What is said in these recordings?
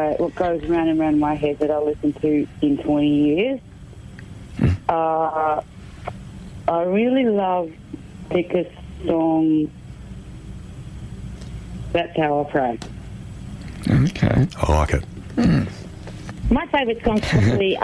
what goes round and round my head that I listened to in 20 years. I really love Becca's song, That's How I Pray. Okay. I like it. My favourite song's probably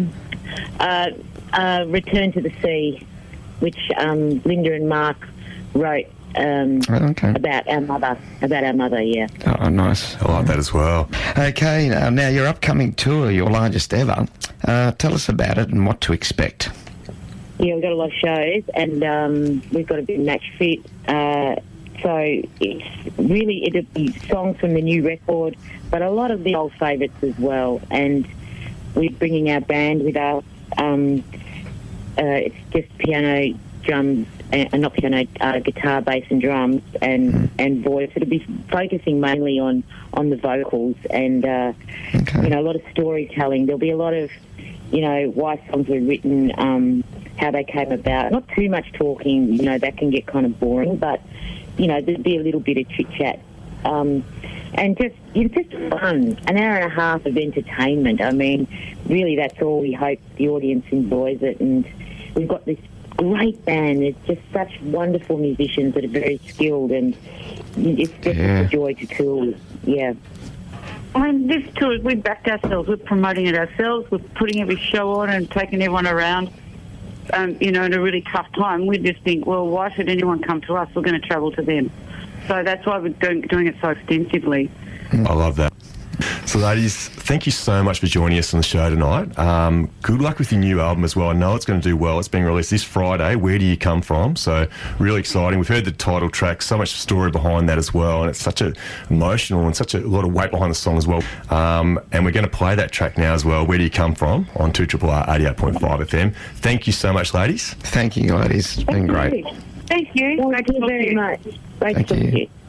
Return to the Sea, which Linda and Mark wrote about our mother, yeah. Oh, nice. I like that as well. Okay, now your upcoming tour, your largest ever. Tell us about it and what to expect. Yeah, we've got a lot of shows, and we've got a big match fit. So it'll be songs from the new record, but a lot of the old favourites as well. And we're bringing our band with us. It's just piano, drums, not piano, guitar, bass and drums and voice. It'll be focusing mainly on the vocals and, a lot of storytelling. There'll be a lot of, why songs were written, how they came about. Not too much talking, that can get kind of boring, but, there'll be a little bit of chit-chat. And just fun, an hour and a half of entertainment. I mean, really that's all we hope the audience enjoys it. And we've got this great band. There's just such wonderful musicians that are very skilled, and it's just a joy to tour with. Yeah. I mean, this tour, we backed ourselves. We're promoting it ourselves. We're putting every show on and taking everyone around, in a really tough time. We just think, well, why should anyone come to us? We're going to travel to them. So that's why we're doing it so extensively. I love that. So, ladies, thank you so much for joining us on the show tonight. Good luck with your new album as well. I know it's going to do well. It's being released this Friday. Where Do You Come From? So, really exciting. We've heard the title track, so much story behind that as well, and it's such a emotional and such a lot of weight behind the song as well. And we're going to play that track now as well, Where Do You Come From? On 2RRR 88.5 FM. Thank you so much, ladies. Thank you, ladies. It's been great. Thank you. Thank you very much. Great to Thank talk to you. you.